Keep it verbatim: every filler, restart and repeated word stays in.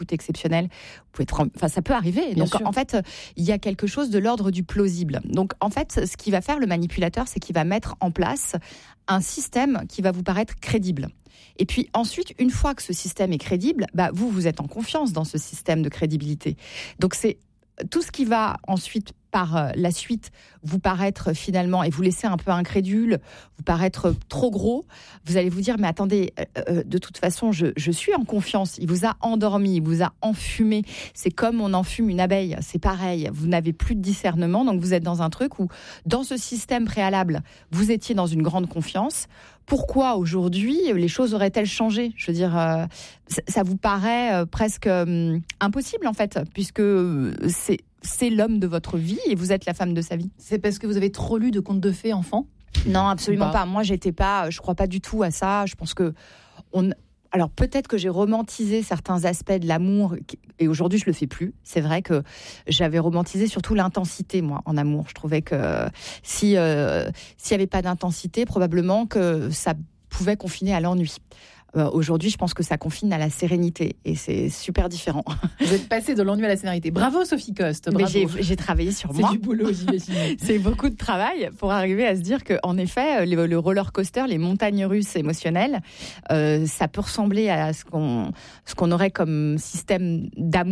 exceptionnel, vous pouvez être, enfin ça peut arriver. Bien Donc sûr. en fait, il y a quelque chose de l'ordre du plausible. Donc en fait, ce qu'il va faire le manipulateur, c'est qu'il va mettre en place un système qui va vous paraître crédible. Et puis ensuite, une fois que ce système est crédible, bah vous vous êtes en confiance dans ce système de crédibilité. Donc c'est tout ce qui va ensuite par la suite vous paraître finalement et vous laisser un peu incrédule, vous paraître trop gros, vous allez vous dire mais attendez, euh, de toute façon je, je suis en confiance, il vous a endormi, il vous a enfumé, c'est comme on enfume une abeille, c'est pareil, vous n'avez plus de discernement, donc vous êtes dans un truc où dans ce système préalable, vous étiez dans une grande confiance. Pourquoi aujourd'hui les choses auraient-elles changé ? Je veux dire, euh, ça, ça vous paraît euh, presque euh, impossible en fait, puisque euh, c'est c'est l'homme de votre vie et vous êtes la femme de sa vie. C'est parce que vous avez trop lu de contes de fées enfant ? Non, absolument Bah. pas. Moi, j'étais pas, je crois pas du tout à ça. Je pense que on, alors peut-être que j'ai romantisé certains aspects de l'amour et aujourd'hui je le fais plus. C'est vrai que j'avais romantisé surtout l'intensité moi en amour. Je trouvais que si euh, s'il y avait pas d'intensité, probablement que ça pouvait confiner à l'ennui. Euh, aujourd'hui, je pense que ça confine à la sérénité et c'est super différent. Vous êtes passée de l'ennui à la sérénité. Bravo Sophie Coste. Bravo. Mais j'ai, j'ai travaillé sur C'est moi. du boulot, j'imagine. C'est beaucoup de travail pour arriver à se dire que, en effet, le, le roller coaster, les montagnes russes émotionnelles, euh, ça peut ressembler à ce qu'on, ce qu'on aurait comme système d'amour.